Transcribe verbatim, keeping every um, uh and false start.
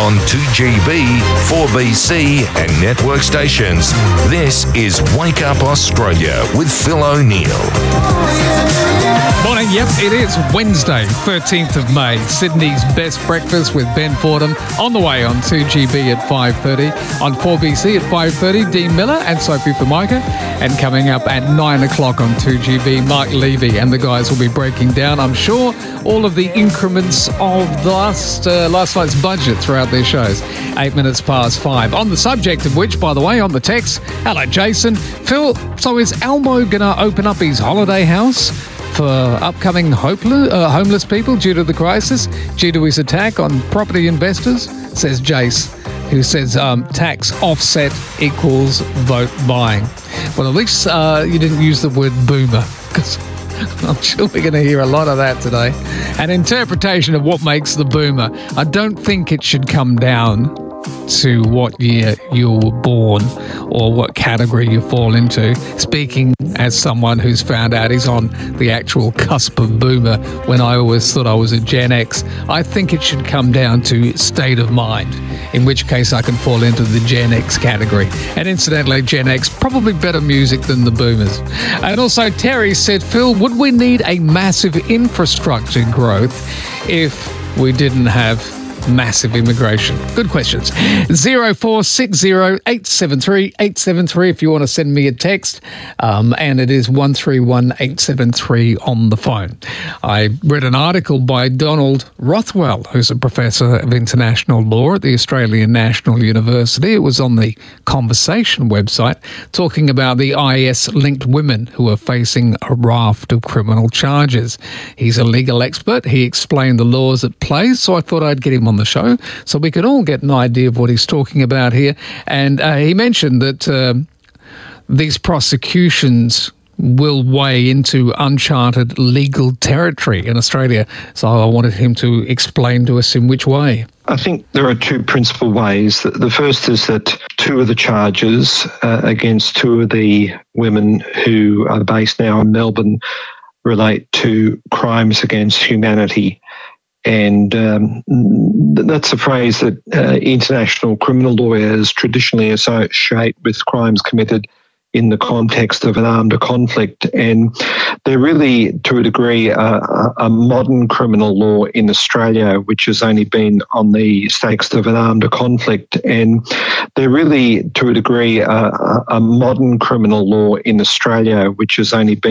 on two G B, four B C and network stations. This is Wake Up Australia with Phil O'Neill. Morning, yep, it is Wednesday, thirteenth of May, Sydney's best breakfast with Ben Fordham on the way on two G B at five thirty, on four B C at five thirty, Dean Miller and Sophie Formica, and coming up at nine o'clock on two G B, Mark Levy and the guys will be breaking down, I'm sure, all of the increments of the last, uh, last night's budget throughout their shows. Eight minutes past five. On the subject of which, by the way, on the text, hello Jason. Phil, so is Elmo going to open up his holiday house for upcoming hopeless, uh, homeless people due to the crisis, due to his attack on property investors? Says Jace, who says um, tax offset equals vote buying. Well, at least uh, you didn't use the word boomer, because I'm sure we're going to hear a lot of that today. An interpretation of what makes the boomer. I don't think it should come down to what year you were born or what category you fall into. Speaking as someone who's found out he's on the actual cusp of boomer when I always thought I was a Gen X, I think it should come down to state of mind, in which case I can fall into the Gen X category. And incidentally, Gen X, probably better music than the boomers. And also Terry said, Phil, would we need a massive infrastructure growth if we didn't have massive immigration? Good questions. zero four six zero eight seven three eight seven three if you want to send me a text, um, and it is one three one eight seven three on the phone. I read an article by Donald Rothwell, who's a professor of international law at the Australian National University. It was on the Conversation website, talking about the I S-linked women who are facing a raft of criminal charges. He's a legal expert. He explained the laws at play, so I thought I'd get him on the show so we could all get an idea of what he's talking about here. And uh, he mentioned that uh, these prosecutions will weigh into uncharted legal territory in Australia. So I wanted him to explain to us in which way. I think there are two principal ways. The first is that two of the charges uh, against two of the women who are based now in Melbourne relate to crimes against humanity. And um, that's a phrase that uh, international criminal lawyers traditionally associate with crimes committed in the context of an armed conflict. And they're really, to a degree, uh, a modern criminal law in Australia, which has only been on the context of an armed conflict. And they're really, to a degree, uh, a modern criminal law in Australia, which has only been